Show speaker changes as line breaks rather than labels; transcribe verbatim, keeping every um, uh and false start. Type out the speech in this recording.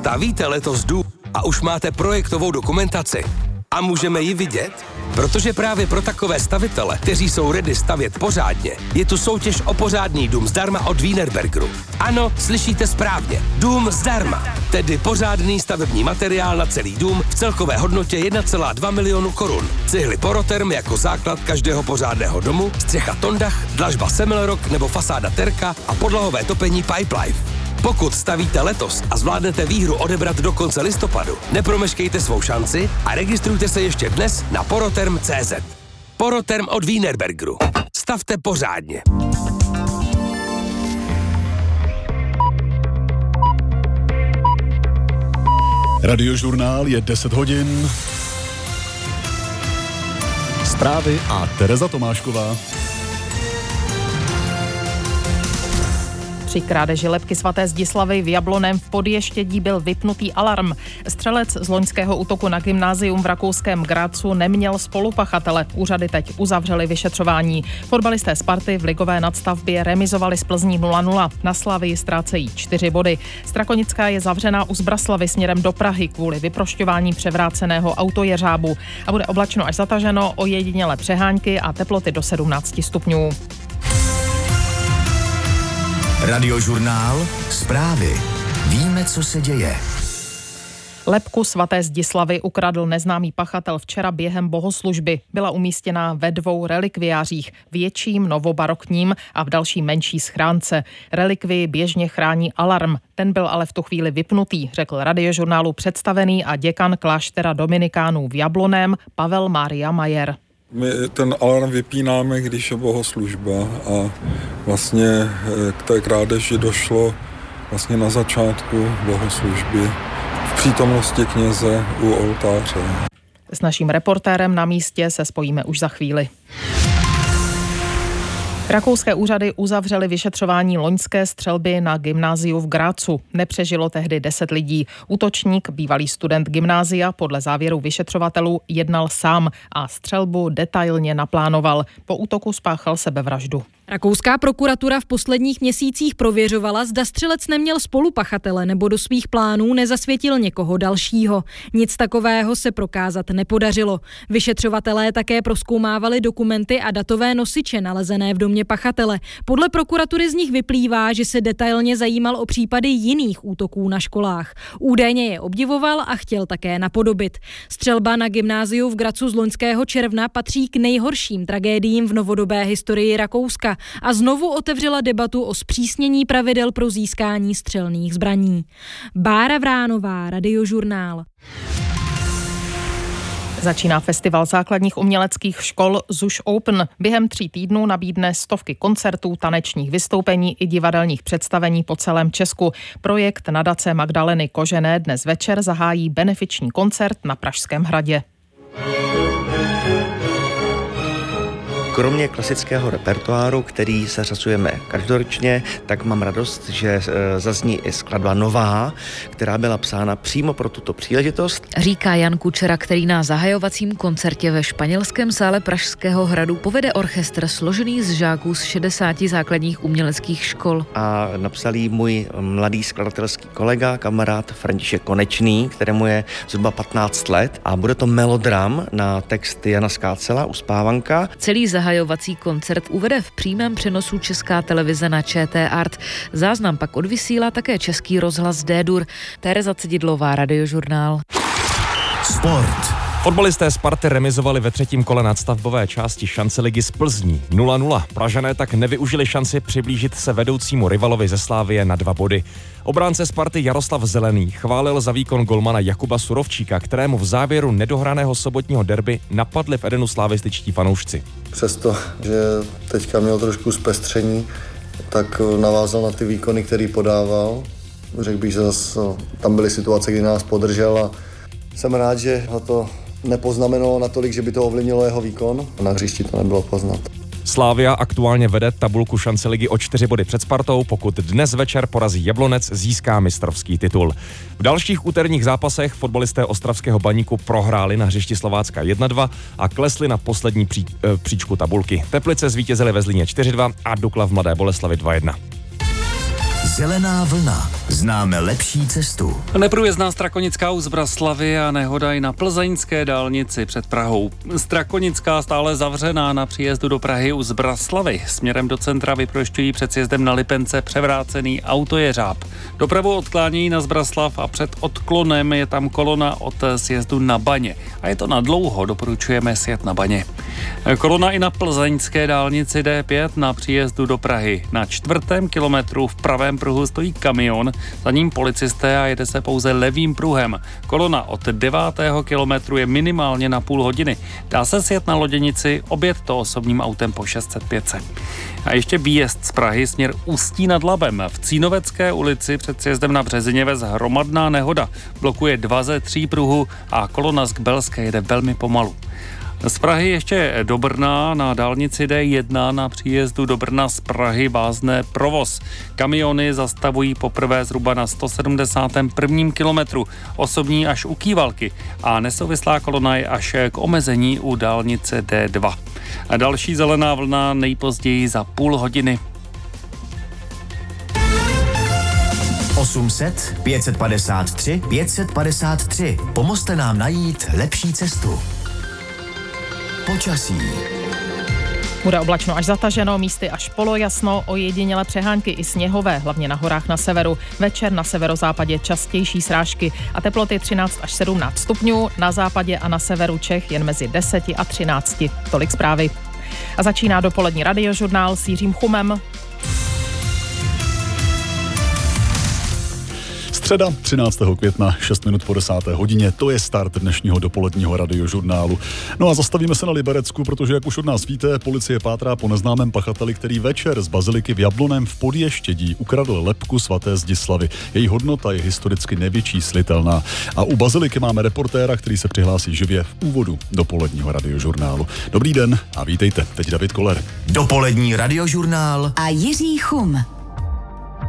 Stavíte letos dům a už máte projektovou dokumentaci? A můžeme ji vidět? Protože právě pro takové stavitele, kteří jsou ready stavět pořádně, je tu soutěž o pořádný dům zdarma od Wienerbergeru. Ano, slyšíte správně. Dům zdarma. Tedy pořádný stavební materiál na celý dům v celkové hodnotě jedna celá dva milionu korun. Cihly Poroterm jako základ každého pořádného domu, střecha Tondach, dlažba Semmelrock nebo fasáda Terka a podlahové topení Pipelife. Pokud stavíte letos a zvládnete výhru odebrat do konce listopadu, nepromeškejte svou šanci a registrujte se ještě dnes na poroterm tečka cé zet. Poroterm od Wienerbergeru. Stavte pořádně.
Radiožurnál je deset hodin. Zprávy a Tereza Tomášková.
Při krádeži lebky svaté Zdislavy v Jablonném v Podještědí byl vypnutý alarm. Střelec z loňského útoku na gymnázium v rakouském Grazu neměl spolupachatele. Úřady teď uzavřely vyšetřování. Fotbalisté Sparty v ligové nadstavbě remizovali s Plzní nula nula. Na Slavii ztrácejí čtyři body. Strakonická je zavřená u Zbraslavy směrem do Prahy kvůli vyprošťování převráceného autojeřábu. A bude oblačno až zataženo, ojedinělé přehánky a teploty do sedmnáct stupňů.
Radiožurnál, zprávy. Víme, co se děje.
Lebku svaté Zdislavy ukradl neznámý pachatel včera během bohoslužby. Byla umístěná ve dvou relikviářích, větším novobarokním a v další menší schránce. Relikvii běžně chrání alarm. Ten byl ale v tu chvíli vypnutý, řekl Radiožurnálu představený a děkan kláštera dominikánů v Jablonném Pavel Mária Majer.
My ten alarm vypínáme, když je bohoslužba a vlastně k té krádeži došlo vlastně na začátku bohoslužby v přítomnosti kněze u oltáře.
S naším reportérem na místě se spojíme už za chvíli. Rakouské úřady uzavřely vyšetřování loňské střelby na gymnáziu v Grazu. Nepřežilo tehdy deset lidí. Útočník, bývalý student gymnázia, podle závěru vyšetřovatelů jednal sám a střelbu detailně naplánoval. Po útoku spáchal sebevraždu.
Rakouská prokuratura v posledních měsících prověřovala, zda střelec neměl spolupachatele nebo do svých plánů nezasvětil někoho dalšího. Nic takového se prokázat nepodařilo. Vyšetřovatelé také prozkoumávali dokumenty a datové nosiče nalezené v domě pachatele. Podle prokuratury z nich vyplývá, že se detailně zajímal o případy jiných útoků na školách. Údajně je obdivoval a chtěl také napodobit. Střelba na gymnáziu v Grazu z loňského června patří k nejhorším tragédiím v novodobé historii Rakouska a znovu otevřela debatu o zpřísnění pravidel pro získání střelných zbraní. Bára Vránová, Radiožurnál.
Začíná festival základních uměleckých škol Zuš Open. Během tří týdnů nabídne stovky koncertů, tanečních vystoupení i divadelních představení po celém Česku. Projekt nadace Magdaleny Kožené dnes večer zahájí benefiční koncert na Pražském hradě.
Kromě klasického repertoáru, který zařazujeme každoročně, tak mám radost, že zazní i skladba nová, která byla psána přímo pro tuto příležitost.
Říká Jan Kučera, který na zahajovacím koncertě ve španělském sále Pražského hradu povede orchestr složený z žáků z šedesáti základních uměleckých škol.
A napsal jí můj mladý skladatelský kolega, kamarád František Konečný, kterému je zhruba patnáct let, a bude to melodram na text Jana Skácela, Uspávanka.
Celý zahajovací koncert uvede v přímém přenosu Česká televize na ČT Art. Záznam pak odvysílá také Český rozhlas D-Dur. Tereza Cedidlová, Radiožurnál.
Sport.
Fotbalisté Sparty remizovali ve třetím kole nadstavbové části šanceligy z Plzní nula nula. Pražané tak nevyužili šanci přiblížit se vedoucímu rivalovi ze Slávie na dva body. Obránce Sparty Jaroslav Zelený chválil za výkon golmana Jakuba Surovčíka, kterému v závěru nedohraného sobotního derby napadli v Edenu slávističtí fanoušci.
Přesto, že teďka měl trošku zpestření, tak navázal na ty výkony, který podával. Řekl bych, že zase tam byly situace, kdy nás podržel a jsem rád, že ho to nepoznamenalo natolik, že by to ovlivnilo jeho výkon. Na hřišti to nebylo poznat.
Slavia aktuálně vede tabulku šanceligy o čtyři body před Spartou, pokud dnes večer porazí Jablonec, získá mistrovský titul. V dalších úterních zápasech fotbalisté ostravského Baníku prohráli na hřišti Slovácka jedna dva a klesli na poslední pří, e, příčku tabulky. Teplice zvítězily ve Zlíně čtyři dva a Dukla v Mladé Boleslavi dva jedna.
Zelená vlna. známe lepší cestu.
Neprůjezdná Strakonická u Zbraslavy a nehoda i na plzeňské dálnici před Prahou. Strakonická stále zavřená na příjezdu do Prahy u Zbraslavy. Směrem do centra vyprošťují před sjezdem na Lipence převrácený autojeřáb. Dopravu odklánějí na Zbraslav a před odklonem je tam kolona od sjezdu na Baně. A je to na dlouho, doporučujeme sjet na Baně. Kolona i na plzeňské dálnici D pět na příjezdu do Prahy. Na čtvrtém kilometru v pravém pruhu stojí kamion, za ním policisté a jede se pouze levým pruhem. Kolona od devátého kilometru je minimálně na půl hodiny. Dá se sjet na loděnici, objet to osobním autem po šest set pět. A ještě výjezd z Prahy směr Ústí nad Labem. V Cínovecké ulici před sjezdem na Březiněvec hromadná nehoda. Blokuje dva ze tří pruhů a kolona z Kbelské jede velmi pomalu. Z Prahy ještě do Brna na dálnici D jedna na příjezdu do Brna z Prahy vázne provoz. Kamiony zastavují poprvé zhruba na sto sedmdesátém prvním kilometru, osobní až u Kývalky a nesouvislá kolona je až k omezení u dálnice D dva. A další zelená vlna nejpozději za půl hodiny.
osm set, pět set padesát tři, pět set padesát tři. Pomozte nám najít lepší cestu. Počasí.
Bude oblačno až zataženo, místy až polojasno, ojedinělé přehánky i sněhové, hlavně na horách na severu. Večer na severozápadě častější srážky a teploty třináct až sedmnáct stupňů, na západě a na severu Čech jen mezi deseti a třinácti. Tolik zprávy. A začíná dopolední radiožurnál s Jiřím Chumem.
Středa třináctého května, šest minut po desáté hodině, to je start dnešního dopoledního radiožurnálu. No a zastavíme se na Liberecku, protože jak už od nás víte, policie pátrá po neznámém pachateli, který večer z baziliky v Jabloném v Podještědí ukradl lebku svaté Zdislavy. Její hodnota je historicky nevyčíslitelná. A u baziliky máme reportéra, který se přihlásí živě v úvodu dopoledního radiožurnálu. Dobrý den a vítejte, teď David Koller.
Dopolední radiožurnál
a Jiří Chum.